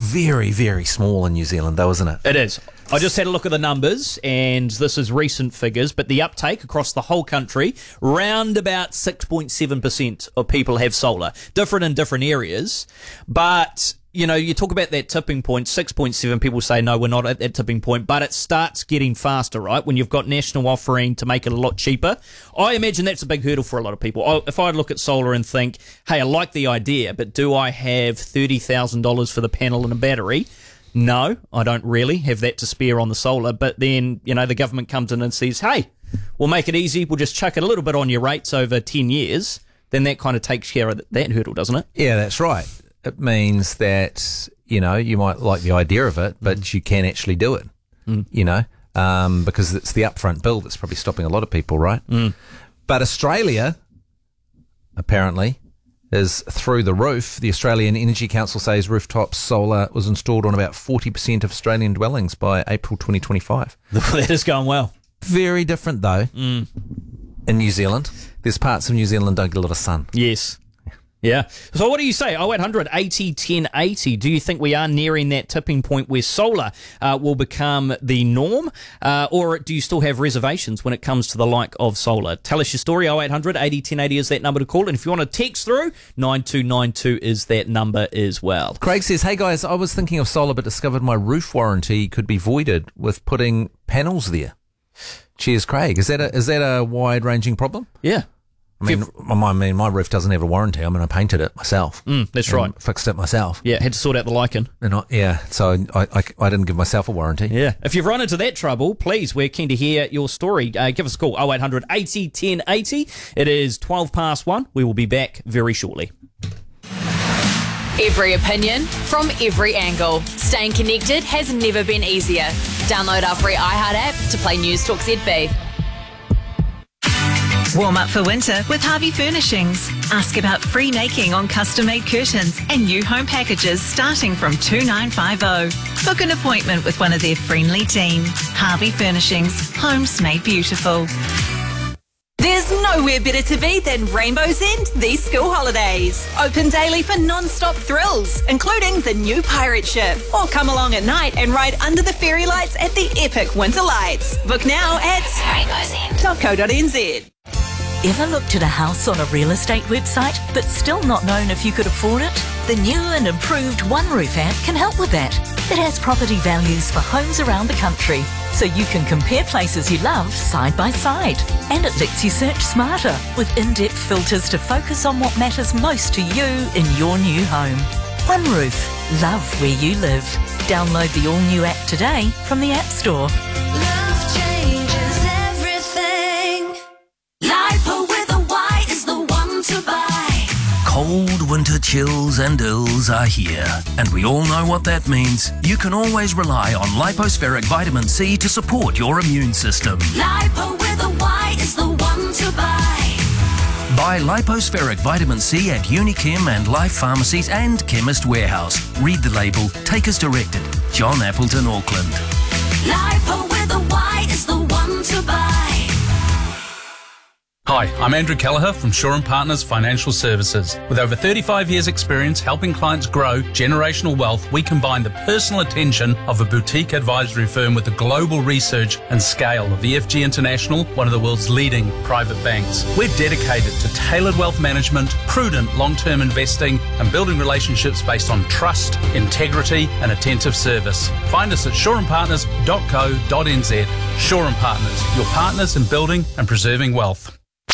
very, very small in New Zealand, though, isn't it? It is. I just had a look at the numbers, and this is recent figures, but the uptake across the whole country, round about 6.7% of people have solar. Different in different areas, but you know, you talk about that tipping point, 6.7, people say, no, we're not at that tipping point, but it starts getting faster, right? When you've got national offering to make it a lot cheaper. I imagine that's a big hurdle for a lot of people. If I look at solar and think, hey, I like the idea, but do I have $30,000 for the panel and a battery? No, I don't really have that to spare on the solar. But then, you know, the government comes in and says, hey, we'll make it easy. We'll just chuck it a little bit on your rates over 10 years. Then that kind of takes care of that hurdle, doesn't it? Yeah, that's right. It means that, you know, you might like the idea of it, but you can actually do it, you know, because it's the upfront bill that's probably stopping a lot of people, right? But Australia, apparently, is through the roof. The Australian Energy Council says rooftop solar was installed on about 40% of Australian dwellings by April 2025. That is going well. Very different, though, in New Zealand. There's parts of New Zealand don't get a lot of sun. Yes. Yeah. So what do you say? 0800 80 10 80. Do you think we are nearing that tipping point where solar will become the norm? Or do you still have reservations when it comes to the like of solar? Tell us your story. 0800 80 10 80 is that number to call. And if you want to text through, 9292 is that number as well. Craig says, hey guys, I was thinking of solar but discovered my roof warranty could be voided with putting panels there. Cheers, Craig. Is that a wide-ranging problem? Yeah. I mean, my roof doesn't have a warranty. I mean, I painted it myself. That's right. Fixed it myself. Yeah, had to sort out the lichen. So I didn't give myself a warranty. Yeah. If you've run into that trouble, please, we're keen to hear your story. Give us a call, 0800 80 10 80. It is 12 past 1. We will be back very shortly. Every opinion from every angle. Staying connected has never been easier. Download our free iHeart app to play News Talk ZB. Warm up for winter with Harvey Furnishings. Ask about free making on custom-made curtains and new home packages starting from $2,950. Book an appointment with one of their friendly team. Harvey Furnishings. Homes made beautiful. There's nowhere better to be than Rainbow's End these school holidays. Open daily for non-stop thrills, including the new pirate ship. Or come along at night and ride under the fairy lights at the epic winter lights. Book now at rainbowsend.co.nz. Ever looked at a house on a real estate website but still not known if you could afford it? The new and improved OneRoof app can help with that. It has property values for homes around the country, so you can compare places you love side by side. And it lets you search smarter with in-depth filters to focus on what matters most to you in your new home. OneRoof. Love where you live. Download the all-new app today from the App Store. Love changes everything. Lipo with a Y is the one to buy. Cold winter chills and ills are here, and we all know what that means. You can always rely on Lipospheric Vitamin C to support your immune system. Lipo with a Y is the one to buy. Buy Lipospheric Vitamin C at Unichem and Life Pharmacies and Chemist Warehouse. Read the label. Take as directed. John Appleton, Auckland. Lipo with a Y is the one to buy. Hi, I'm Andrew Kelleher from Shaw & Partners Financial Services. With over 35 years' experience helping clients grow generational wealth, we combine the personal attention of a boutique advisory firm with the global research and scale of EFG International, one of the world's leading private banks. We're dedicated to tailored wealth management, prudent long-term investing, and building relationships based on trust, integrity, and attentive service. Find us at shawandpartners.co.nz. Shaw & Partners, your partners in building and preserving wealth.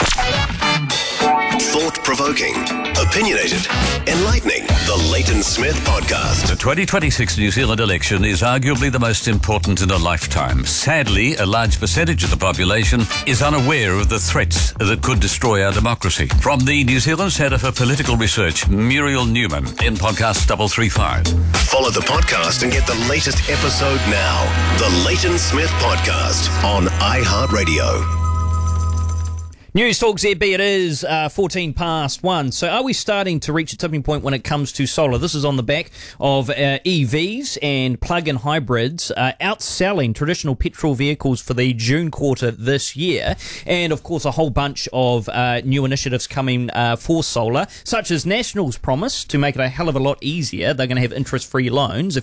Thought-provoking, opinionated, enlightening. The Leighton Smith Podcast. The 2026 New Zealand election is arguably the most important in a lifetime. Sadly, a large percentage of the population is unaware of the threats that could destroy our democracy. From the New Zealand Centre for Political Research, Muriel Newman in podcast 335. Follow the podcast and get the latest episode now. The Leighton Smith Podcast on iHeartRadio. News Talk ZB, it is 14 past 1. So are we starting to reach a tipping point when it comes to solar? This is on the back of EVs and plug-in hybrids outselling traditional petrol vehicles for the June quarter this year. And, of course, a whole bunch of new initiatives coming for solar, such as National's promise to make it a hell of a lot easier. They're going to have interest-free loans